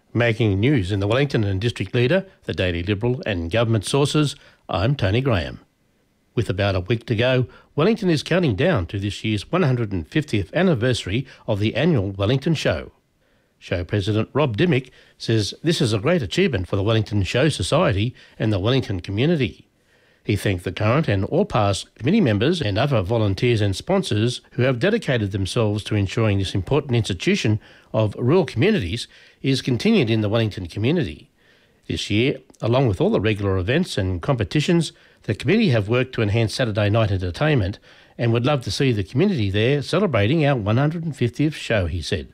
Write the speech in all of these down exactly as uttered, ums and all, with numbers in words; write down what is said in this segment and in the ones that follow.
Making news in the Wellington and District Leader, the Daily Liberal and government sources, I'm Tony Graham. With about a week to go, Wellington is counting down to this year's one hundred fiftieth anniversary of the annual Wellington Show. Show President Rob Dimmick says this is a great achievement for the Wellington Show Society and the Wellington community. He thanked the current and all past committee members and other volunteers and sponsors who have dedicated themselves to ensuring this important institution of rural communities is continued in the Wellington community. This year, along with all the regular events and competitions, the committee have worked to enhance Saturday night entertainment and would love to see the community there celebrating our one hundred fiftieth show, he said.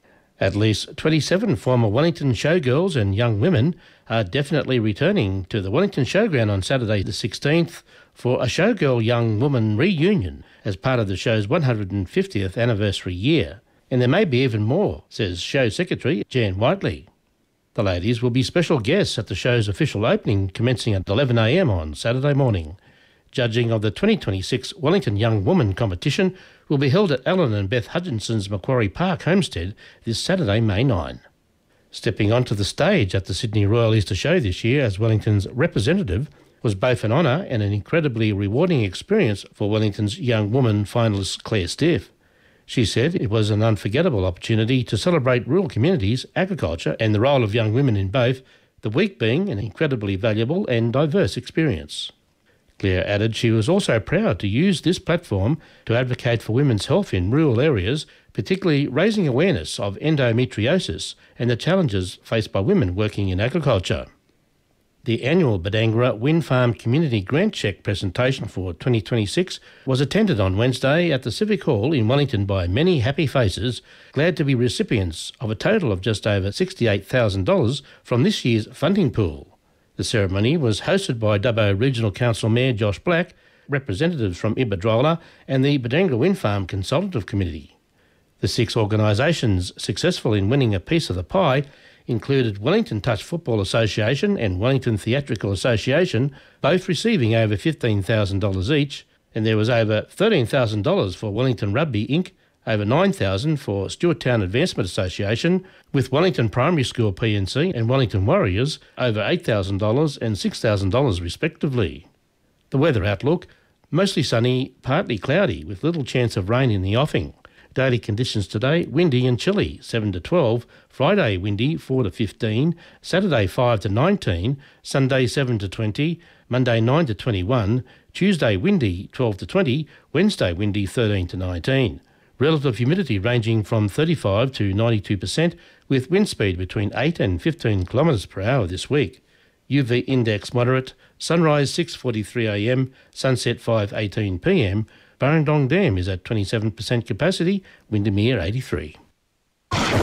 At least twenty-seven former Wellington showgirls and young women are definitely returning to the Wellington Showground on Saturday the sixteenth for a showgirl young woman reunion as part of the show's one hundred fiftieth anniversary year. And there may be even more, says Show Secretary Jan Whiteley. The ladies will be special guests at the show's official opening commencing at eleven a m on Saturday morning. Judging of the twenty twenty-six Wellington Young Woman competition will be held at Alan and Beth Hutchinson's Macquarie Park homestead this Saturday, May ninth. Stepping onto the stage at the Sydney Royal Easter Show this year as Wellington's representative was both an honour and an incredibly rewarding experience for Wellington's young woman finalist Claire Stiff. She said it was an unforgettable opportunity to celebrate rural communities, agriculture and the role of young women in both, the week being an incredibly valuable and diverse experience. Claire added she was also proud to use this platform to advocate for women's health in rural areas, particularly raising awareness of endometriosis and the challenges faced by women working in agriculture. The annual Badangarra Wind Farm Community Grant Cheque presentation for twenty twenty-six was attended on Wednesday at the Civic Hall in Wellington by many happy faces, glad to be recipients of a total of just over sixty-eight thousand dollars from this year's funding pool. The ceremony was hosted by Dubbo Regional Council Mayor Josh Black, representatives from Iberdrola and the Badangarra Wind Farm Consultative Committee. The six organisations successful in winning a piece of the pie included Wellington Touch Football Association and Wellington Theatrical Association, both receiving over fifteen thousand dollars each, and there was over thirteen thousand dollars for Wellington Rugby Incorporated, over nine thousand dollars for Stewart Town Advancement Association, with Wellington Primary School P N C and Wellington Warriors over eight thousand dollars and six thousand dollars respectively. The weather outlook: mostly sunny, partly cloudy with little chance of rain in the offing. Daily conditions today: windy and chilly, seven to twelve, Friday windy, four to fifteen, Saturday five to nineteen, Sunday seven to twenty, Monday nine to twenty-one, Tuesday windy, twelve to twenty, Wednesday windy, thirteen to nineteen. Relative humidity ranging from thirty-five to ninety-two percent with wind speed between eight and fifteen kilometres per hour this week. U V index moderate, sunrise six forty-three a m, sunset five eighteen p m. Burrendong Dam is at twenty-seven percent capacity, Windermere eighty-three.